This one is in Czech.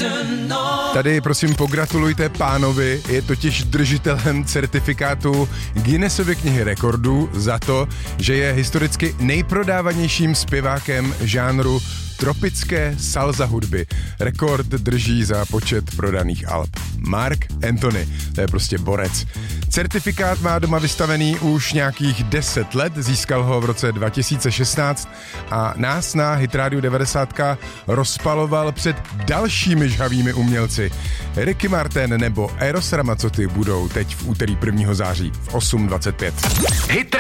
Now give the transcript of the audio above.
Tady prosím pogratulujte pánovi, je totiž držitelem certifikátu Guinnessovy knihy rekordů za to, že je historicky nejprodávanějším zpěvákem žánru tropické salsa hudby. Rekord drží za počet prodaných alb Marc Anthony, to je prostě borec. Certifikát má doma vystavený už nějakých 10 let, získal ho v roce 2016 a nás na Hit Radio 90 rozpaloval před dalšími žhavými umělci. Ricky Martin nebo Eros Ramazzotti budou teď v úterý 1. září v 8:25. Hit